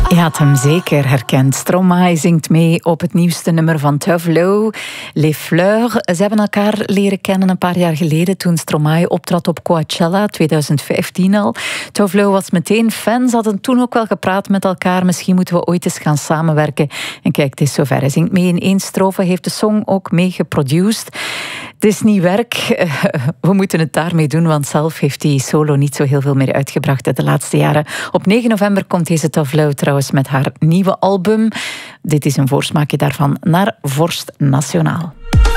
Je had hem zeker herkend. Stromae zingt mee op het nieuwste nummer van Tove Lo, Les Fleurs. Ze hebben elkaar leren kennen een paar jaar geleden toen Stromae optrad op Coachella, 2015 al. Tove Lo was meteen fan. Ze hadden toen ook wel gepraat met elkaar. Misschien moeten we ooit eens gaan samenwerken. En kijk, het is zover. Hij zingt mee in 1 strofe, heeft de song ook mee geproduced. Het is niet werk. We moeten het daarmee doen, want zelf heeft hij solo niet zo heel veel meer uitgebracht de laatste jaren. Op 9 november komt deze Tove Lo trouwens met haar nieuwe album. Dit is een voorsmaakje daarvan naar Vorst Nationaal.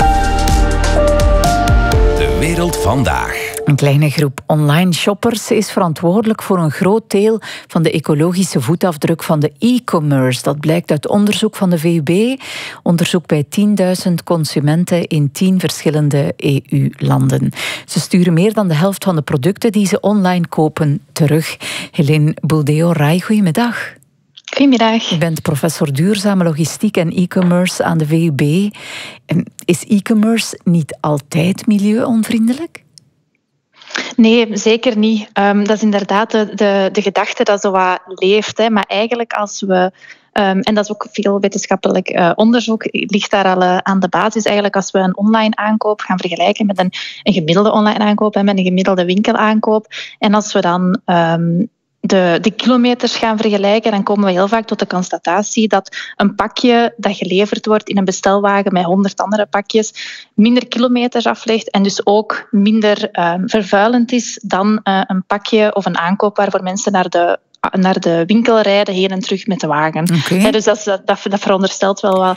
De wereld vandaag. Een kleine groep online shoppers is verantwoordelijk voor een groot deel van de ecologische voetafdruk van de e-commerce. Dat blijkt uit onderzoek van de VUB. Onderzoek bij 10.000 consumenten in 10 verschillende EU-landen. Ze sturen meer dan de helft van de producten die ze online kopen terug. Helene Buldeo-Rai, goedemiddag. Goedemiddag. Je bent professor duurzame logistiek en e-commerce aan de VUB. Is e-commerce niet altijd milieuonvriendelijk? Nee, zeker niet. Dat is inderdaad de gedachte dat zo wat leeft. Hè. Maar eigenlijk als we... en dat is ook veel wetenschappelijk onderzoek, ligt daar al aan de basis. Eigenlijk als we een online aankoop gaan vergelijken met een gemiddelde online aankoop en met een gemiddelde winkelaankoop. En als we dan... de kilometers gaan vergelijken, dan komen we heel vaak tot de constatatie dat een pakje dat geleverd wordt in een bestelwagen met 100 andere pakjes minder kilometers aflegt en dus ook minder vervuilend is dan een pakje of een aankoop waarvoor mensen naar de winkel rijden, heen en terug met de wagen. Okay. Dus dat veronderstelt wel wat...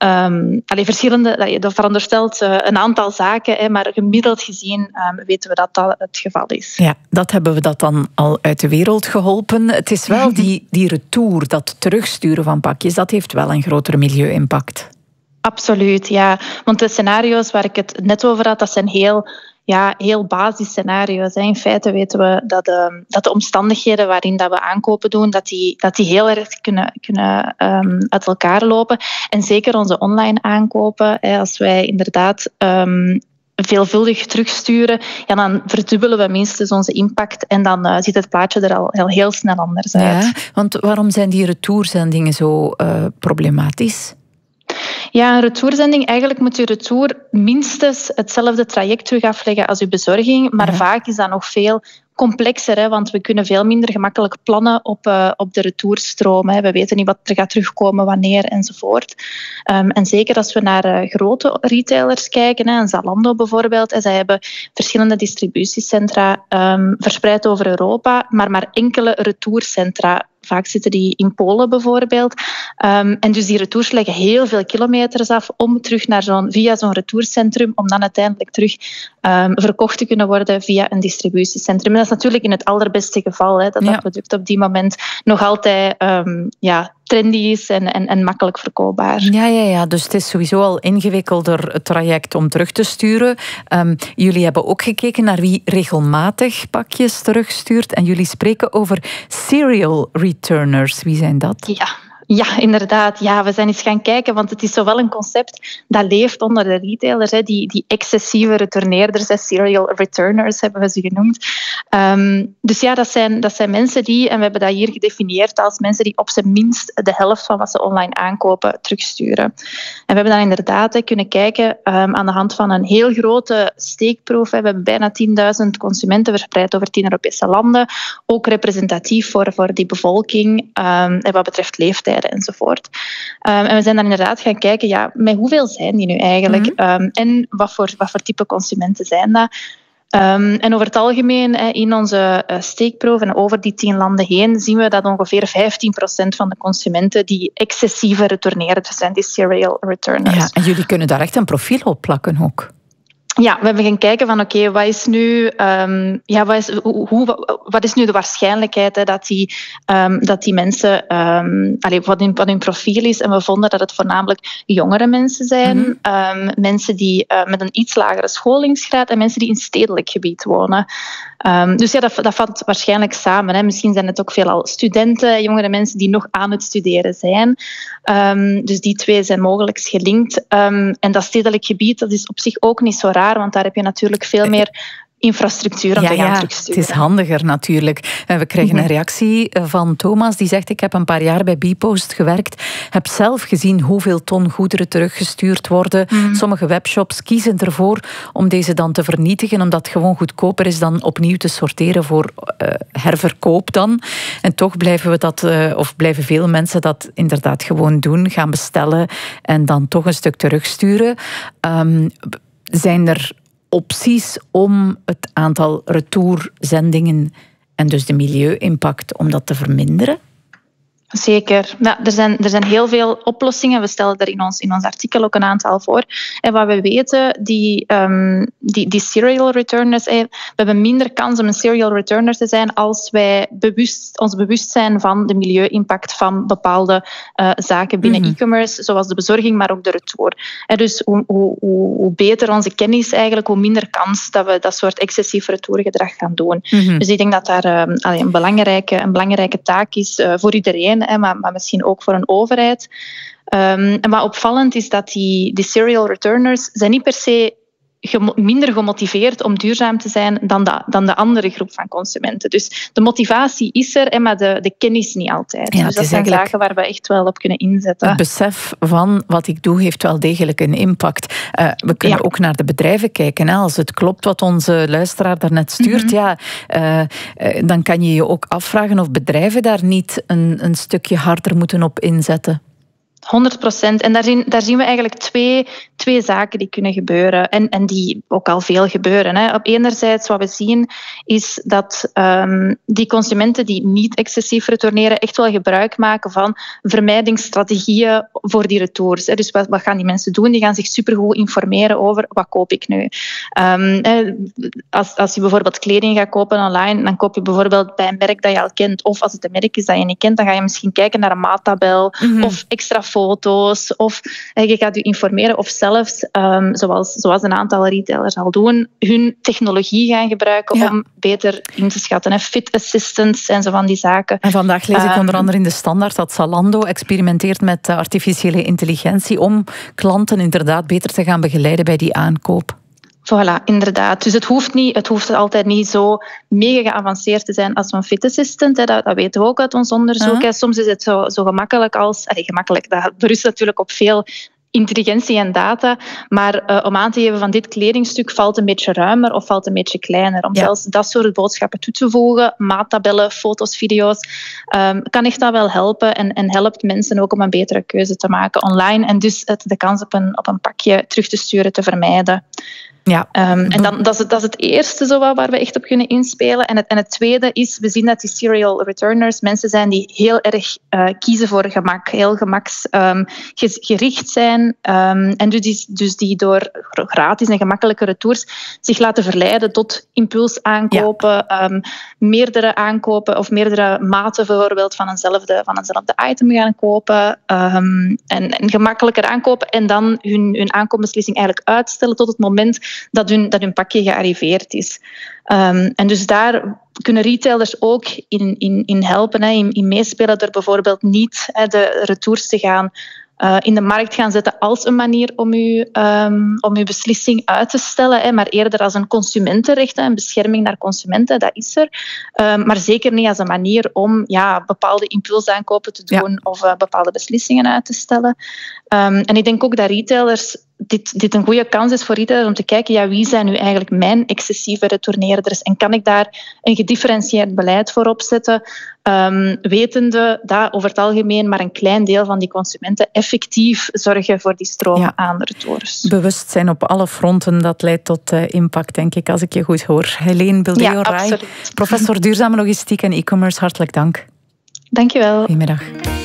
dat veronderstelt een aantal zaken, maar gemiddeld gezien weten we dat dat het geval is. Ja, dat hebben we dat dan al uit de wereld geholpen. Het is wel die retour, dat terugsturen van pakjes, dat heeft wel een grotere milieu-impact. Absoluut, ja. Want de scenario's waar ik het net over had, dat zijn heel basisscenario's. In feite weten we dat de omstandigheden waarin dat we aankopen doen, dat die heel erg kunnen uit elkaar lopen. En zeker onze online aankopen, als wij inderdaad veelvuldig terugsturen, dan verdubbelen we minstens onze impact en dan ziet het plaatje er al heel snel anders uit. Ja, want waarom zijn die retourzendingen zo problematisch? Ja, een retourzending. Eigenlijk moet je retour minstens hetzelfde traject terug afleggen als uw bezorging. Maar vaak is dat nog veel complexer, want we kunnen veel minder gemakkelijk plannen op de retourstroom. We weten niet wat er gaat terugkomen, wanneer enzovoort. En zeker als we naar grote retailers kijken, een Zalando bijvoorbeeld, zij hebben verschillende distributiecentra verspreid over Europa, maar enkele retourcentra. Vaak zitten die in Polen bijvoorbeeld. En dus die retours leggen heel veel kilometers af om terug via zo'n retourcentrum, om dan uiteindelijk terug verkocht te kunnen worden via een distributiecentrum. En dat is natuurlijk in het allerbeste geval, dat product op die moment nog altijd trendy is en makkelijk verkoopbaar. Ja, dus het is sowieso al ingewikkelder het traject om terug te sturen. Jullie hebben ook gekeken naar wie regelmatig pakjes terugstuurt en jullie spreken over serial returners. Wie zijn dat? Ja, inderdaad. Ja, we zijn eens gaan kijken, want het is zowel een concept dat leeft onder de retailers, die excessieve retourneerders, serial returners hebben we ze genoemd. Dus ja, dat zijn mensen die, en we hebben dat hier gedefinieerd als mensen die op zijn minst de helft van wat ze online aankopen terugsturen. En we hebben dan inderdaad kunnen kijken aan de hand van een heel grote steekproef. We hebben bijna 10.000 consumenten verspreid over 10 Europese landen, ook representatief voor die bevolking en wat betreft leeftijd enzovoort. En we zijn dan inderdaad gaan kijken, met hoeveel zijn die nu eigenlijk? En wat voor type consumenten zijn dat? En over het algemeen in onze steekproef en over die 10 landen heen zien we dat ongeveer 15% van de consumenten die excessieve retourneerders zijn, die serial returners. Ja, en jullie kunnen daar echt een profiel op plakken ook. Ja, we hebben gaan kijken van wat is nu de waarschijnlijkheid dat die mensen, wat hun profiel is. En we vonden dat het voornamelijk jongere mensen zijn, mensen die met een iets lagere scholingsgraad en mensen die in stedelijk gebied wonen. Dus ja, dat valt waarschijnlijk samen. Hè. Misschien zijn het ook veelal studenten, jongere mensen die nog aan het studeren zijn. Dus die twee zijn mogelijk gelinkt. En dat stedelijk gebied, dat is op zich ook niet zo raar, want daar heb je natuurlijk veel meer infrastructuur om te gaan terugsturen. Het is handiger natuurlijk. We krijgen een reactie van Thomas die zegt: ik heb een paar jaar bij Bpost gewerkt, heb zelf gezien hoeveel ton goederen teruggestuurd worden. Sommige webshops kiezen ervoor om deze dan te vernietigen, omdat het gewoon goedkoper is dan opnieuw te sorteren voor herverkoop dan. En toch blijven veel mensen dat inderdaad gewoon doen, gaan bestellen en dan toch een stuk terugsturen. Zijn er opties om het aantal retourzendingen en dus de milieu-impact om dat te verminderen? Zeker. Ja, er zijn heel veel oplossingen. We stellen er in ons artikel ook een aantal voor. En wat we weten, die serial returners, we hebben minder kans om een serial returner te zijn als wij ons bewust zijn van de milieu-impact van bepaalde zaken binnen e-commerce, zoals de bezorging, maar ook de retour. En dus hoe beter onze kennis eigenlijk, hoe minder kans dat we dat soort excessief retourgedrag gaan doen. Dus ik denk dat daar een belangrijke taak is voor iedereen, maar misschien ook voor een overheid. En wat opvallend is dat die serial returners zijn niet per se minder gemotiveerd om duurzaam te zijn dan de andere groep van consumenten. Dus de motivatie is er, maar de kennis niet altijd. Ja, dus dat zijn zaken waar we echt wel op kunnen inzetten. Het besef van wat ik doe heeft wel degelijk een impact. We kunnen ook naar de bedrijven kijken. Als het klopt wat onze luisteraar daarnet stuurt, dan kan je je ook afvragen of bedrijven daar niet een stukje harder moeten op inzetten. 100%. En daar zien we eigenlijk twee zaken die kunnen gebeuren. En die ook al veel gebeuren. Op enerzijds wat we zien is dat die consumenten die niet excessief retourneren echt wel gebruik maken van vermijdingsstrategieën voor die retours. Dus wat gaan die mensen doen? Die gaan zich supergoed informeren over wat koop ik nu. Als je bijvoorbeeld kleding gaat kopen online, dan koop je bijvoorbeeld bij een merk dat je al kent. Of als het een merk is dat je niet kent, dan ga je misschien kijken naar een maattabel of extra foto's, of je gaat je informeren of zelfs, zoals een aantal retailers al doen, hun technologie gaan gebruiken om beter in te schatten. Fit assistants zijn zo van die zaken. En vandaag lees ik onder andere in de Standaard dat Zalando experimenteert met artificiële intelligentie om klanten inderdaad beter te gaan begeleiden bij die aankoop. Voilà, inderdaad. Dus het hoeft altijd niet zo mega geavanceerd te zijn als een fit assistant. Dat weten we ook uit ons onderzoek. Soms is het zo gemakkelijk als... gemakkelijk, dat berust natuurlijk op veel intelligentie en data. Maar om aan te geven van dit kledingstuk valt een beetje ruimer of valt een beetje kleiner. Om zelfs dat soort boodschappen toe te voegen, maattabellen, foto's, video's, kan echt dat wel helpen en helpt mensen ook om een betere keuze te maken online. En dus de kans op een pakje terug te sturen te vermijden. Ja. En dan, dat is het eerste waar we echt op kunnen inspelen. En het tweede is, we zien dat die serial returners mensen zijn die heel erg kiezen voor gemak, heel gemaksgericht zijn. En dus die door gratis en gemakkelijke retours zich laten verleiden tot impulsaankopen, meerdere aankopen of meerdere maten bijvoorbeeld van eenzelfde item gaan kopen. En gemakkelijker aankopen en dan hun aankoopbeslissing eigenlijk uitstellen tot het moment dat hun pakje gearriveerd is. En dus daar kunnen retailers ook in helpen, in meespelen door bijvoorbeeld niet de retours te gaan in de markt gaan zetten als een manier om uw beslissing uit te stellen, maar eerder als een consumentenrecht, een bescherming naar consumenten, dat is er. Maar zeker niet als een manier om bepaalde impulsaankopen te doen of bepaalde beslissingen uit te stellen. En ik denk ook dat retailers dit een goede kans is voor retailers om te kijken, wie zijn nu eigenlijk mijn excessieve retourneerders en kan ik daar een gedifferentieerd beleid voor opzetten, wetende dat over het algemeen maar een klein deel van die consumenten effectief zorgen voor die stroom aan retours. Bewustzijn op alle fronten, dat leidt tot impact, denk ik, als ik je goed hoor. Helene Buldeo-Rai, professor duurzame logistiek en e-commerce, hartelijk dank. Dank je wel. Goedemiddag.